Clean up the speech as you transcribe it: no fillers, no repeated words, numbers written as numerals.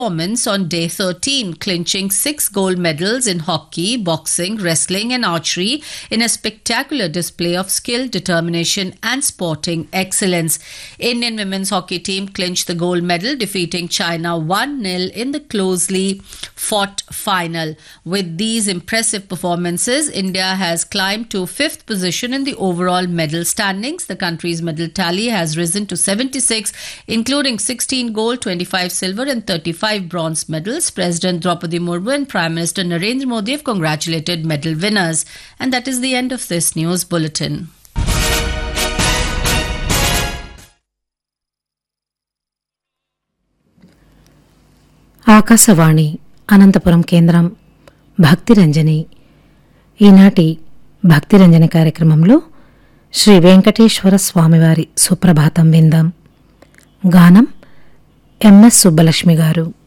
Performance on day 13, clinching 6 gold medals in hockey, boxing, wrestling, and archery in a spectacular display of skill, determination, and sporting excellence. Indian women's hockey team clinched the gold medal, defeating China 1-0 in the closely fought final. With these impressive performances, India has climbed to 5th position in the overall medal standings. The country's medal tally has risen to 76, including 16 gold, 25 silver, and 35 bronze medals. President Draupadi Murmu and Prime Minister Narendra Modi have congratulated medal winners. And that is the end of this news bulletin. Akashvani Anantapuram కేంద్రం భక్తిరంజని. ఈనాటి భక్తిరంజని కార్యక్రమంలో శ్రీ వెంకటేశ్వర స్వామివారి సుప్రభాతం విందాం. గానం MS Subbalakshmi గారు.